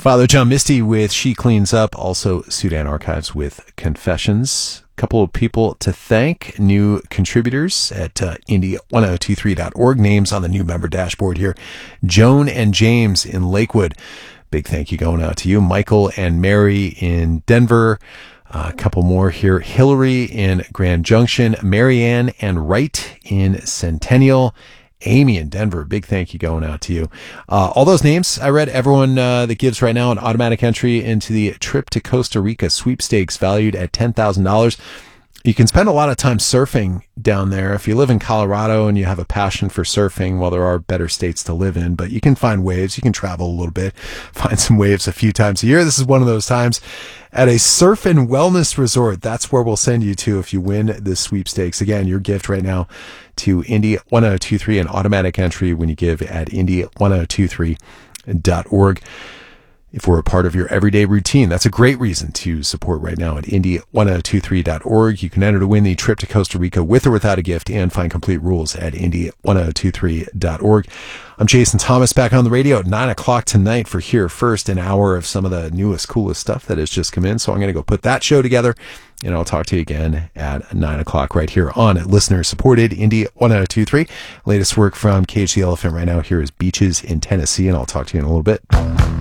Father John Misty with She Cleans Up. Also, Sudan Archives with Confessions. A couple of people to thank. New contributors at indie1023.org. Names on the new member dashboard here. Joan and James in Lakewood. Big thank you going out to you. Michael and Mary in Denver. A couple more here. Hillary in Grand Junction. Marianne and Wright in Centennial. Amy in Denver, big thank you going out to you. All those names I read, everyone that gives right now an automatic entry into the Trip to Costa Rica sweepstakes valued at $10,000. You can spend a lot of time surfing down there. If you live in Colorado and you have a passion for surfing, well, there are better states to live in, but you can find waves. You can travel a little bit, find some waves a few times a year. This is one of those times at a surf and wellness resort. That's where we'll send you to if you win this sweepstakes. Again, your gift right now to Indie1023, an automatic entry when you give at indie1023.org. If we're a part of your everyday routine, that's a great reason to support right now at indie1023.org. You can enter to win the trip to Costa Rica with or without a gift and find complete rules at indie1023.org. I'm Jason Thomas, back on the radio at 9 o'clock tonight for Here First, an hour of some of the newest, coolest stuff that has just come in. So I'm going to go put that show together, and I'll talk to you again at 9 o'clock right here on listener-supported Indie 1023. Latest work from Cage the Elephant right now here is Beaches in Tennessee, and I'll talk to you in a little bit.